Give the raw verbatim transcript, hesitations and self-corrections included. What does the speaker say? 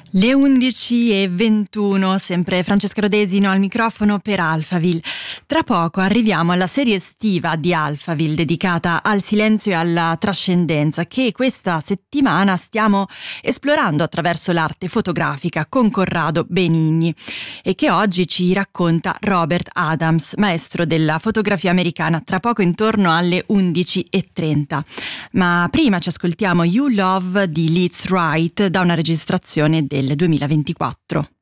Le undici e ventuno, sempre Francesca Rodesino al microfono per Alphaville. Tra poco arriviamo alla serie estiva di Alphaville dedicata al silenzio e alla trascendenza che questa settimana stiamo esplorando attraverso l'arte fotografica con Corrado Benigni e che oggi ci racconta Robert Adams, maestro della fotografia americana, tra poco intorno alle undici e trenta. Ma prima ci ascoltiamo You Love di Let's Write da una registrazione del duemilaventiquattro.